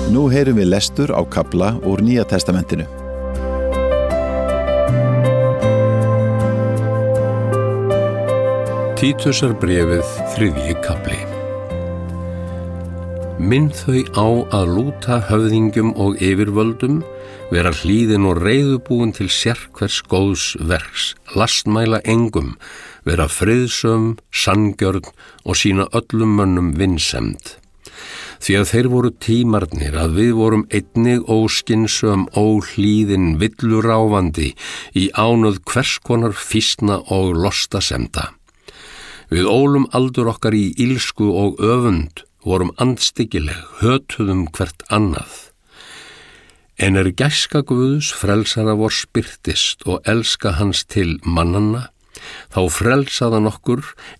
Nú heyrum við lestur á kafla úr Nýja testamentinu. Títusarbréfið 3. kafli. Minn þau á að lúta höfðingjum og yfirvöldum, vera hlýðin og reiðubúin til sérhvers góðs verks, lastmæla engum, vera friðsöm, sanngjörn og sýna öllum mönnum vinsemd. Því að þeir voru tímarnir að við vorum einnig óskynsöm, óhlýðin, villuráfandi í ánöð hvers konar fýsna og lostasemda. Við ólum aldur okkar í illsku og öfund, vorum andstyggileg, hötuðum hvert annað. En gæska Guðs frelsara vor spyrtist og elska hans til mannanna, þá frelsaði hann okkur